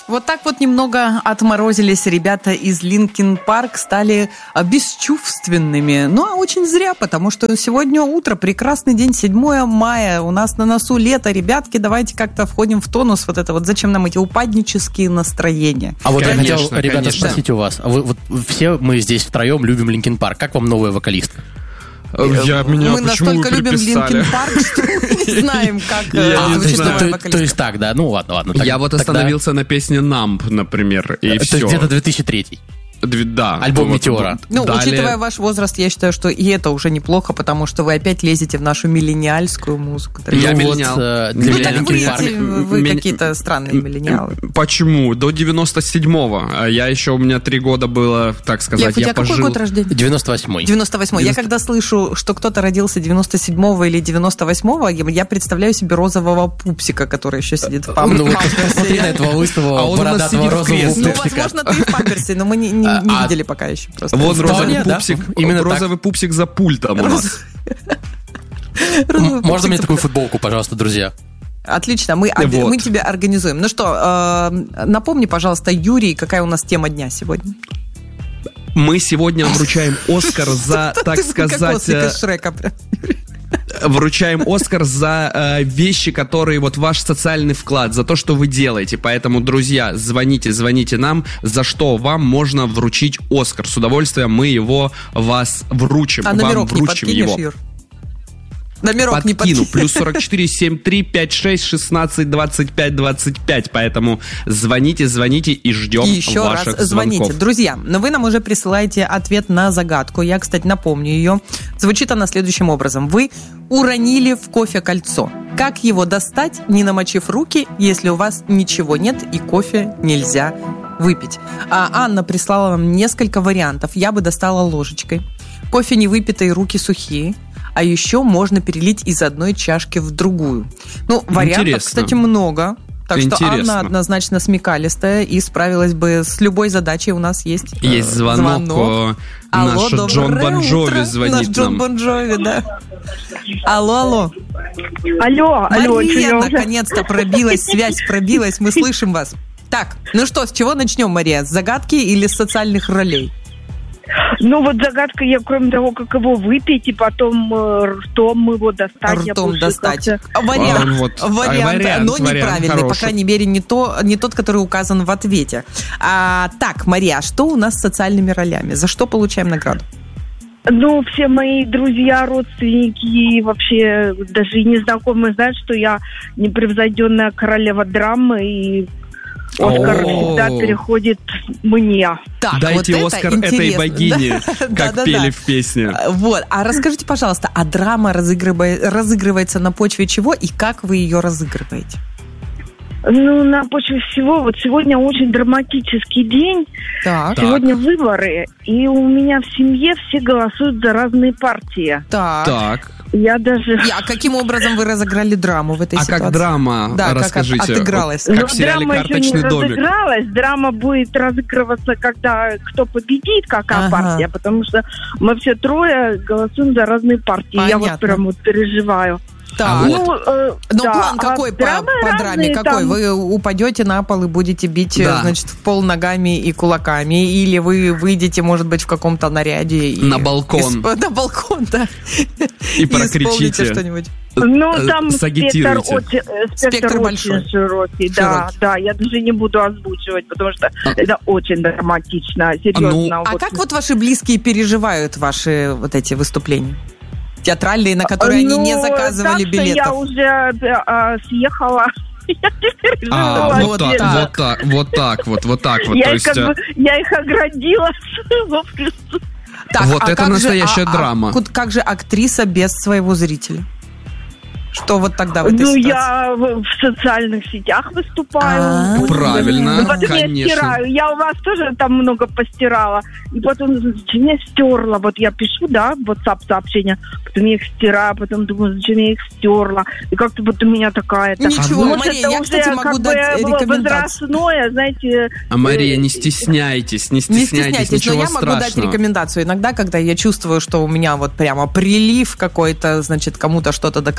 Вот так вот немного отморозились ребята из Linkin Park, стали бесчувственными. Ну, а очень зря, потому что сегодня утро, прекрасный день, 7 мая, у нас на носу лето. Ребятки, давайте как-то входим в тонус. Вот это вот, зачем нам эти упаднические настроения? А вот конечно, я хотел, ребята, спросить у вас. Вот все мы здесь втроем любим Linkin Park. Как вам новая вокалистка? Мы настолько любим Linkin Park, что мы не знаем, как звучит новая вокалистка. То есть так, да? Ну ладно. Я вот остановился на песне Numb, например, и все. То есть где-то 2003. Да. Альбом «Метеора». Ну, учитывая ваш возраст, я считаю, что и это уже неплохо, потому что вы опять лезете в нашу миллениальскую музыку. Я миллениал. Ну, так вы какие-то странные миллениалы. Почему? До 97-го. Я еще, у меня 3 года было, так сказать, Лев, у тебя какой год рождения? 98-й. 98-й. Я когда слышу, что кто-то родился 97-го или 98-го, я представляю себе розового пупсика, который еще сидит в памперсе. Ну, посмотри на этого лысого, бородатого розового пупсика. Ну, возможно, ты в памперсе, но мы не видели пока еще. Просто. Вот розовый пупсик за пультом у нас. Можно мне такую футболку, пожалуйста, друзья? Отлично, мы тебя организуем. Ну что, напомни, пожалуйста, Юрий, какая у нас тема дня сегодня? Мы сегодня вручаем Оскар за, так сказать... Вручаем Оскар за вещи, которые вот ваш социальный вклад, за то, что вы делаете. Поэтому, друзья, звоните нам, за что вам можно вручить Оскар. С удовольствием мы его вас вручим. А номерок не подкинешь, Юр? Номерок не подкину. Плюс 44 73 56 16 25 25. Поэтому звоните и ждем еще ваших раз звоните. звонков. Друзья, но вы нам уже присылаете ответ на загадку. Я, кстати, напомню ее. Звучит она следующим образом. Вы уронили в кофе кольцо. Как его достать, не намочив руки, если у вас ничего нет и кофе нельзя выпить? Анна прислала нам несколько вариантов. Я бы достала ложечкой. Кофе не выпитый, руки сухие. А еще можно перелить из одной чашки в другую. Ну, вариантов, кстати, много. Так что Анна однозначно смекалистая и справилась бы с любой задачей. У нас есть звонок. Наш Джон Бон Джови звонит нам. Наш Джон Бон Джови, да. Алло. Мария, наконец-то пробилась, связь пробилась, мы слышим вас. Так, ну что, с чего начнем, Мария? С загадки или с социальных ролей? Ну вот загадка, я кроме того, как его выпить и потом ртом его достать. Ртом достать. Вариант, но неправильный, хороший. По крайней мере, не тот, который указан в ответе. Так, Мария, что у нас с социальными ролями? За что получаем награду? Ну, все мои друзья, родственники и вообще даже и незнакомые знают, что я непревзойденная королева драмы, и Оскар всегда переходит мне. Так, дайте вот Оскар этой богине, как пели в песне. Вот, а расскажите, пожалуйста, а драма разыгрывается на почве чего и как вы ее разыгрываете? Ну, на почве всего. Вот сегодня очень драматический день. Так. Сегодня выборы, и у меня в семье все голосуют за разные партии. Так. Я даже... А каким образом вы разыграли драму в этой ситуации? А как драма, расскажите. Как отыгралась? Как в сериале «Карточный домик». Драма еще не разыгралась. Драма будет разыгрываться, когда кто победит, какая партия, потому что мы все трое голосуем за разные партии. Понятно. Я вот прям вот переживаю. Так. План какой по драме? Какой? Там... Вы упадете на пол и будете бить, значит, в пол ногами и кулаками? Или вы выйдете, может быть, в каком-то наряде? На балкон. На балкон, да. И прокричите что-нибудь. Ну, там спектр большой. очень широкий. Да, я даже не буду озвучивать, потому что это очень драматично, серьезно. А как вот ваши близкие переживают ваши вот эти выступления? Театральные, на которые они не заказывали билетов. Я уже съехала. Вот так вот. Я их оградила. Вот это настоящая драма. Как же актриса без своего зрителя? Что вот тогда в этой ситуации? Я в социальных сетях выступаю. Правильно, потом конечно. Я стираю. Я у вас тоже там много постирала. И потом зачем я стерла? Вот я пишу, да, WhatsApp сообщения, потом я их стираю, потом думаю, зачем я их стерла? И как-то вот у меня такая-то... Ничего, Мария, я, кстати, могу дать рекомендацию. Возрастное, знаете... Мария, не стесняйтесь, ничего страшного. Но я могу дать рекомендацию. Иногда, когда я чувствую, что у меня вот прямо прилив какой-то, значит, кому-то что-то доказать или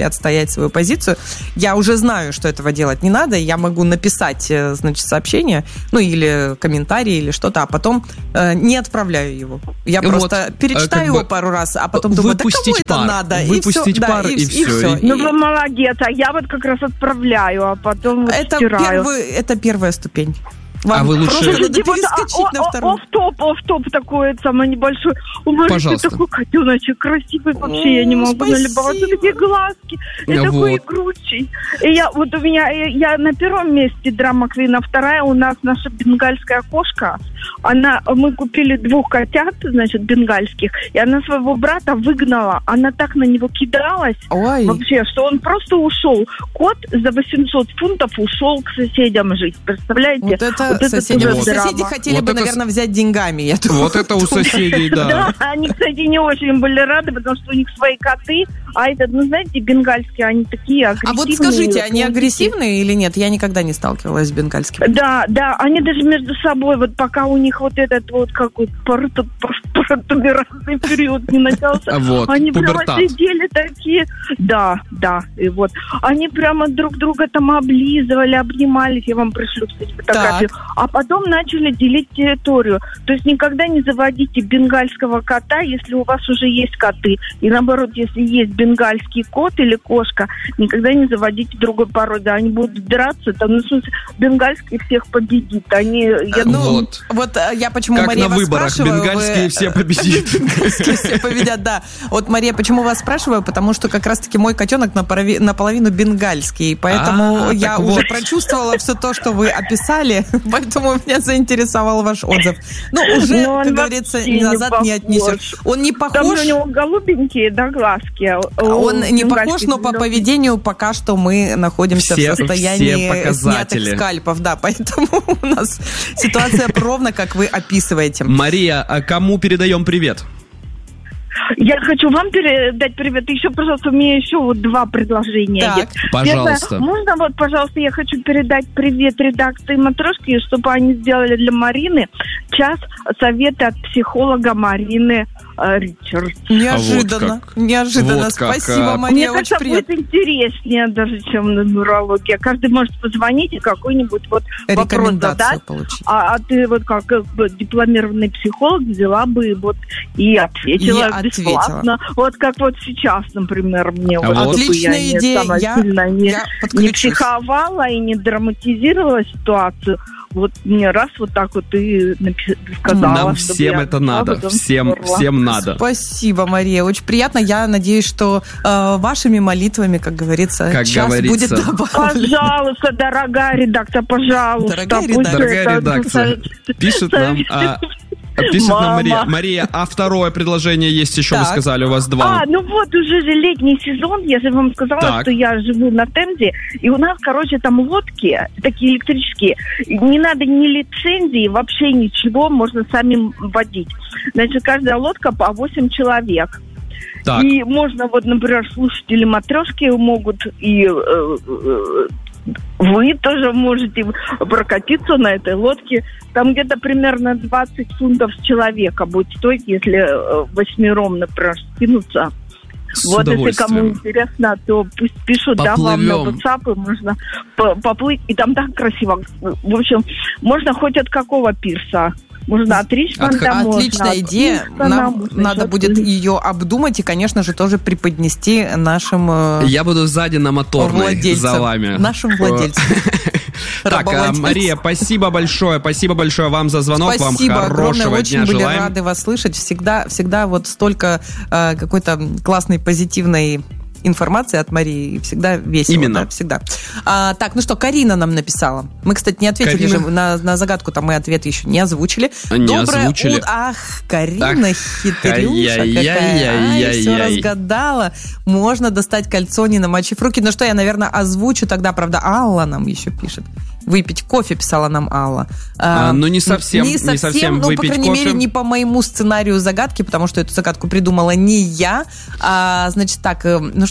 отстоять свою позицию. Я уже знаю, что этого делать не надо, я могу написать, значит, сообщение, ну, или комментарий, или что-то, а потом не отправляю его. Я просто перечитаю его пару раз, а потом думаю, да кому это надо? Выпустить пар, и все. Ну, вы молодец, а я вот как раз отправляю, а потом стираю. Это первая ступень. Вам вы лучше... Просто надо перескочить на вторую. Офф-топ такой, самый небольшой. Пожалуйста. Ты такой котеночек красивый, вообще я не могу налюбоваться. Такие глазки, и такой игручий. И я на первом месте драма Квина, вторая у нас наша бенгальская кошка. Мы купили 2 котят, значит, бенгальских, и она своего брата выгнала. Она так на него кидалась вообще, что он просто ушел. Кот за 800 фунтов ушел к соседям жить. Представляете? Соседи хотели бы, наверное, взять деньгами. Вот это у соседей, да. Да, они, кстати, не очень были рады, потому что у них свои коты, а знаете, бенгальские, они такие агрессивные. А вот скажите, они агрессивные или нет? Я никогда не сталкивалась с бенгальскими. Да, они даже между собой, вот пока у них вот этот вот какой-то протуберантный период не начался, они прямо сидели такие, да, и вот, они прямо друг друга там облизывали, обнимались, я вам пришлю, кстати, фотографию. А потом начали делить территорию. То есть никогда не заводите бенгальского кота, если у вас уже есть коты. И наоборот, если есть бенгальский кот или кошка, никогда не заводите другой породы. Они будут драться, там, в смысле, бенгальский всех победит. Я почему как Мария на вас выборах, спрашиваю. Бенгальские все победят. Бенгальские все победят, да. Вот, Мария, почему вас спрашиваю? Потому что как раз-таки мой котенок наполовину бенгальский. Поэтому я уже прочувствовала все то, что вы описали, поэтому меня заинтересовал ваш отзыв. Уже, как говорится, назад не отнесешь. Он не похож... Там у него голубенькие, да, глазки. Он не похож, но по поведению пока что мы находимся в состоянии снятых скальпов. Да, поэтому у нас ситуация ровно, как вы описываете. Мария, а кому передаем привет? Я хочу вам передать привет. Еще, пожалуйста, у меня еще 2 предложения есть. Пожалуйста. Первое, можно пожалуйста, я хочу передать привет редакции «Матрешки», чтобы они сделали для Марины час совета от психолога Марины Ричардс. Неожиданно. Спасибо, Мария, мне очень приятно. Будет интереснее даже, чем на нумерологии. Каждый может позвонить и какой-нибудь вопрос задать. Получить. А ты как дипломированный психолог взяла бы и ответила бесплатно. Вот как сейчас, например, мне. Отличная идея. Я не психовала и не драматизировала ситуацию. Вот мне раз вот так вот и сказала. Нам всем это надо. Всем надо. Спасибо, Мария. Очень приятно. Я надеюсь, что вашими молитвами, как говорится, час будет добавлен. Пожалуйста, дорогая редактор, пожалуйста. Дорогая редакция. Пишет нам Мария, а второе предложение есть еще, вы сказали, у вас 2. Уже же летний сезон, я же вам сказала, что я живу на Темзе, и у нас, там лодки, такие электрические, не надо ни лицензии, вообще ничего, можно сами водить. Значит, каждая лодка по 8 человек. Так. И можно, например, слушатели «Матрешки» могут, и вы тоже можете прокатиться на этой лодке. Там где-то примерно 20 фунтов с человека будет стоить, если 8, например, скинуться. Если кому интересно, то пусть пишут, вам на WhatsApp, и можно поплыть. И там так красиво. В общем, можно хоть от какого пирса. Можно от Ричмонда, отличная идея. Нам надо будет ее обдумать и, конечно же, тоже преподнести нашим Я буду сзади на моторной за вами. Нашим владельцам. Так, Мария, спасибо большое вам за звонок. Спасибо, вам хорошего огромное, дня очень желаем. были рады вас слышать. Всегда столько какой-то классной, позитивной информации от Марии, всегда весело. Именно. Да, всегда. Так, Карина нам написала. Мы, кстати, не ответили же на загадку, мы ответ еще не озвучили. Озвучили. Карина хитрюша какая. Все разгадала. Можно достать кольцо, не намочив руки. Я, наверное, озвучу тогда, правда, Алла нам еще пишет. Выпить кофе, писала нам Алла. Не совсем выпить по крайней кофе. мере, не по моему сценарию загадки, потому что эту загадку придумала не я. Значит так,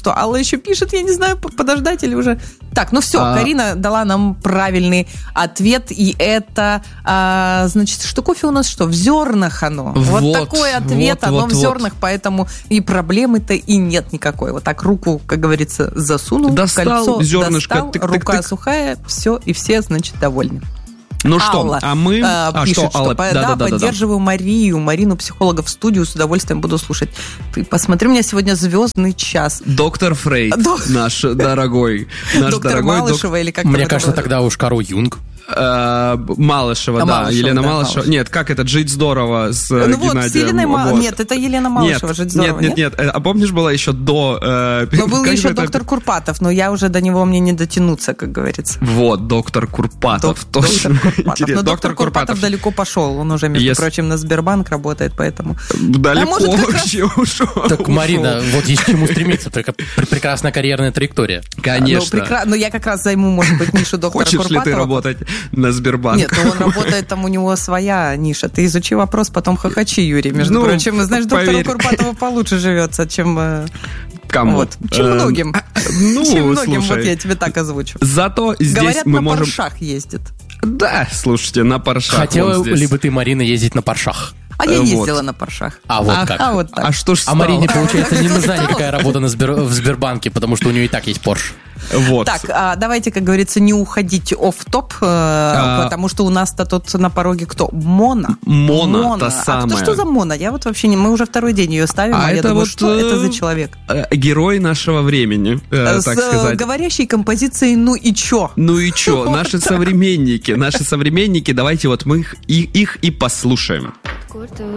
что Алла еще пишет, я не знаю, подождать или уже... Так, ну все, Карина дала нам правильный ответ, и это, значит, что кофе у нас что? В зернах оно. Вот такой ответ, оно в зернах, поэтому и проблемы-то и нет никакой. Вот так руку, как говорится, засунул, достал, кольцо зернышко, достал, рука сухая, все, и все, значит, довольны. Ну Алла, что, а мы... пишет, что, Алла? Да, поддерживаю Марину, психолога в студию, с удовольствием буду слушать. Ты посмотри, у меня сегодня звездный час. Доктор Фрейд, наш дорогой. Доктор Малышева или как-то... Мне кажется, тогда уж Карл Юнг. Малышева, да, Елена Малышева. Нет, как это, «Жить здорово» с Геннадием. С Еленой Нет, это Елена Малышева, «Жить здорово». Нет. А помнишь, была еще до... Но был еще доктор Курпатов, но я уже до него мне не дотянуться, как говорится. Вот, доктор Курпатов. Но доктор Курпатов далеко пошел. Он уже, между прочим, на Сбербанк работает, поэтому... Далеко вообще ушел. Так, Марина, вот есть к чему стремиться. Только прекрасная карьерная траектория. Конечно. Но я как раз займу, может быть, нишу доктора Курпатова. Хочешь ли ты работать на Сбербанк? Нет, он работает, там у него своя ниша. Ты изучи вопрос, потом хохочи, Юрий. Между прочим, и знаешь, доктору Курпатову получше живется, чем... Кому? Вот. Чем многим. Чем многим, вот я тебе так озвучу. Зато здесь говорят, мы на можем... Поршах ездит. Да, слушайте, на Поршах. Хотела ли бы ты, Марина, ездить на Поршах? А я ездила на Поршах. Вот как. Вот так. А что ж стало? А Марине, получается, не нужна никакая работа в Сбербанке, потому что у нее и так есть Порш. Вот. Так, давайте, как говорится, не уходить офф-топ, потому что у нас-то тут на пороге кто? Мона, та самая. А что за Мона? Я вот вообще не... Мы уже второй день ее ставим, а я думаю, вот, что это за человек? Герой нашего времени, так сказать. С говорящей композицией «Ну и чё?». Ну и чё? Наши современники, давайте вот мы их и послушаем.